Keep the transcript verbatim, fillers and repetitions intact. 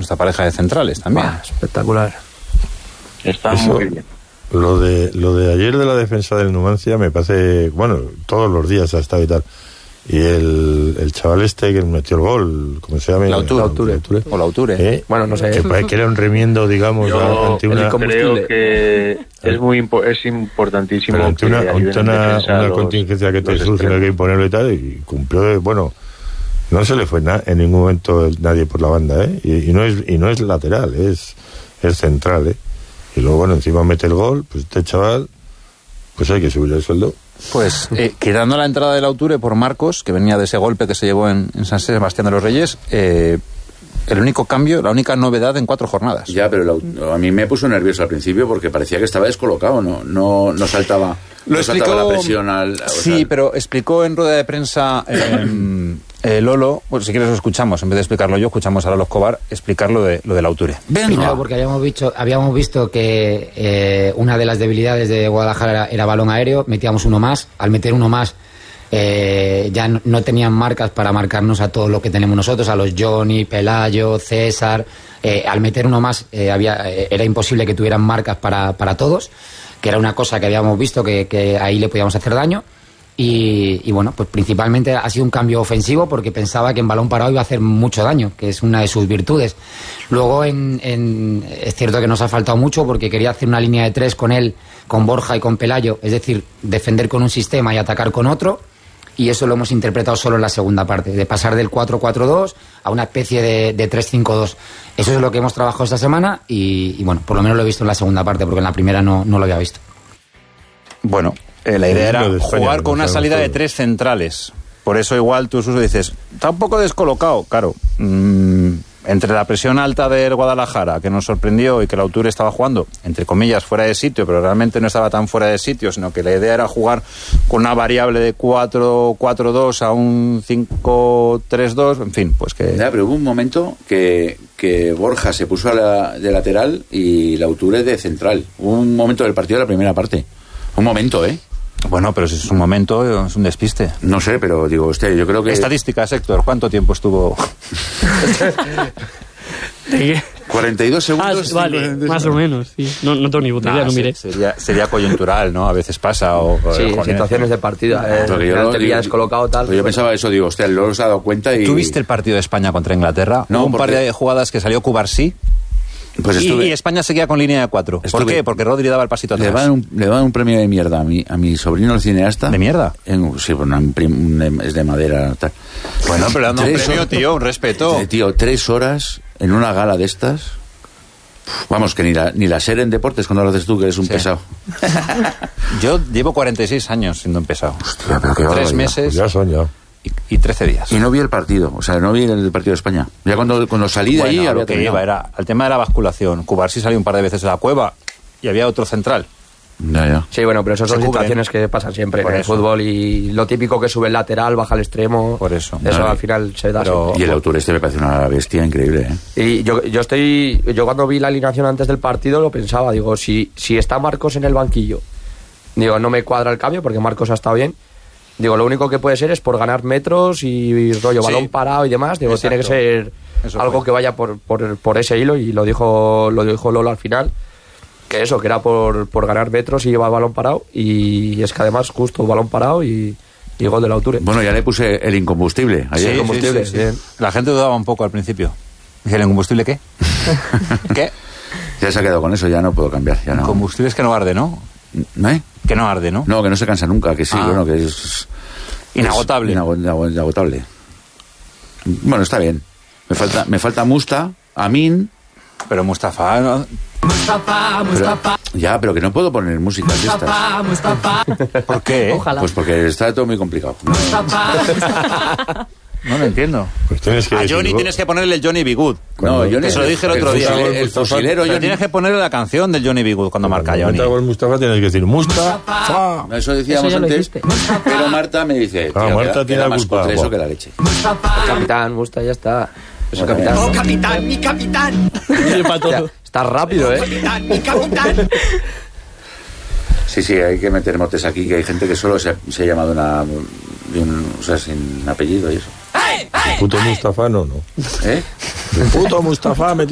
nuestra pareja de centrales también. Ah, espectacular. Está Eso, muy bien. Lo de, lo de ayer de la defensa del Numancia me parece, bueno, todos los días ha estado y tal. Y el, el chaval este que metió el gol, ¿cómo se llama? Lauture. Lauture. O Lauture. ¿Eh? Bueno, no sé. Que parece que era un remiendo, digamos, Yo ante una... creo que es muy impo- es importantísimo Pero ante que una, ayuden ante en una, defensa una los- contingencia que te los surge, no hay que imponerlo y tal, y cumplió, bueno, no se le fue na, en ningún momento el, nadie por la banda, ¿eh? Y, y no es y no es lateral, es, es central, ¿eh? Y luego, bueno, encima mete el gol, pues este chaval, pues hay que subir el sueldo. Pues eh, quitando la entrada de Lauture por Marcos, que venía de ese golpe que se llevó en, en San Sebastián de los Reyes, eh, el único cambio, la única novedad en cuatro jornadas. Ya, pero la, a mí me puso nervioso al principio porque parecía que estaba descolocado, no no no saltaba, Lo no explicó, saltaba la presión al... o sí, sea, pero explicó en rueda de prensa eh, eh, Lolo, pues si quieres lo escuchamos, en vez de explicarlo yo, escuchamos a Lolo Escobar explicar lo de, lo de Lauture. Claro, porque habíamos visto, habíamos visto que eh, una de las debilidades de Guadalajara era, era balón aéreo, metíamos uno más, al meter uno más eh, ya no, no tenían marcas para marcarnos a todo lo que tenemos nosotros, a los Johnny, Pelayo, César, eh, al meter uno más eh, había, eh, era imposible que tuvieran marcas para, para todos, que era una cosa que habíamos visto que, que ahí le podíamos hacer daño. Y, y bueno, pues principalmente ha sido un cambio ofensivo porque pensaba que en balón parado iba a hacer mucho daño, que es una de sus virtudes. Luego en, en, es cierto que nos ha faltado mucho porque quería hacer una línea de tres con él, con Borja y con Pelayo, es decir, defender con un sistema y atacar con otro, y eso lo hemos interpretado solo en la segunda parte, de pasar del cuatro cuatro dos a una especie de, de tres cinco dos. Eso es lo que hemos trabajado esta semana y, y bueno, por lo menos lo he visto en la segunda parte porque en la primera no, no lo había visto. Bueno, Eh, la idea era de España, jugar con una salida de tres centrales. Por eso igual tú, Suso, dices, está un poco descolocado. Claro, mmm, entre la presión alta del Guadalajara, que nos sorprendió, y que Lauture estaba jugando, entre comillas, fuera de sitio, pero realmente no estaba tan fuera de sitio, sino que la idea era jugar con una variable de cuatro cuatro dos a un cinco tres dos, en fin, pues que... Ya, pero hubo un momento que, que Borja se puso a la, de lateral y Lauture de central. Hubo un momento del partido de la primera parte. Un momento, ¿eh? Bueno, pero si es un momento, es un despiste. No sé, pero digo, usted, yo creo que... Estadísticas, Héctor, ¿cuánto tiempo estuvo? cuarenta y dos segundos. Ah, vale, cincuenta más o menos, sí. No, no tengo ni puta idea, no miré. Sería, sería coyuntural, ¿no? A veces pasa o... Sí, o situaciones de partido. Eh, Porque yo, al lo- te pillas yo- descolocado tal. yo pensaba eso, digo, hostia, luego se ha dado cuenta y... ¿Tú viste el partido de España contra Inglaterra? No, Hubo un par porque- de jugadas que salió Cubarsí Pues y, estuve... y España seguía con línea de cuatro. ¿Por Estuve- qué? Porque Rodri daba el pasito Le atrás. van, un, le van un premio de mierda a mi, a mi sobrino el cineasta. ¿De mierda? En, sí, bueno, un prim- un- es de madera. Tal. Bueno, pero dando un Tres premio, horas- tío, un respeto. Eh, Tío, tres horas en una gala de estas. Uf, Vamos, que ni la, ni la SER en deportes cuando lo haces tú, que eres un Sí. pesado. Yo llevo cuarenta y seis años siendo empezado. Hostia, pero qué Tres barbaridad. meses Pues ya son ya. y, y trece días. Y no vi el partido, o sea, no vi el partido de España. Ya cuando, cuando salí de Bueno, ahí lo había que terminado. iba era al tema de la basculación. Cubarsí salió un par de veces de la cueva y había otro central. Ya, ya. Sí, bueno, pero esas Se son cubren. situaciones que pasan siempre Por en el eso. fútbol y lo típico que sube el lateral, baja el extremo. Por eso. Eso Vale. al final se da. Pero- siempre. Y el autor este me parece una bestia increíble, ¿eh? Y yo, yo estoy, yo cuando vi la alineación antes del partido lo pensaba, digo, si, si está Marcos en el banquillo, digo, no me cuadra el cambio porque Marcos ha estado bien. Digo, lo único que puede ser es por ganar metros y rollo Sí. balón parado y demás. Digo, Exacto. tiene que ser Eso algo fue. que vaya por, por, por ese hilo y lo dijo, lo dijo Lolo al final. Que eso, que era por, por ganar metros y llevar balón parado. Y es que además, justo balón parado y, y gol de Lauture. Bueno, ya le puse el incombustible. Ayer Sí, combustible, sí, sí, sí. bien. La gente dudaba un poco al principio. Dije, ¿el combustible qué? ¿Qué? ya se ha quedado con eso, ya no puedo cambiar. Ya no. Combustible es que no arde, ¿no? ¿No, eh? Que no arde, ¿no? No, que no se cansa nunca, que sí, Ah. bueno, que es... Inagotable. es inago- inago- inagotable. Bueno, está bien. Me falta, me falta Musta, Amin... Pero Mustafa, ¿no? Pero- ya, pero que no puedo poner músicas de estas. ¿Por qué? eh? Ojalá. Pues porque está todo muy complicado. No lo entiendo. Pues tienes que A decir, Johnny vos- tienes que ponerle el Johnny B. Good. No, Cuando- Johnny, Eso lo dije el otro el día. fusil- El Mustafa, fusilero Pero Johnny. tienes que ponerle la canción del Johnny B. Good cuando marca Cuando Johnny. meta gol Mustafa tienes que decir Mustafa. Eso decíamos Eso ya lo antes. dijiste. Pero Marta me dice... Ah, tío, Marta queda- tiene queda la más culpa. cutre eso Buah. que la leche. El capitán, gusta, ya está. Es el capitán. ¡Oh, capitán, mi capitán! Tiene para Ya, todo. está rápido, ¿eh? ¡Capitán, mi capitán! Sí, sí, hay que meter motes aquí, que hay gente que solo se, se llama de una... de un- o sea, sin apellido y eso. Puto Mustafa, no, no. ¿Eh? Puto Mustafa me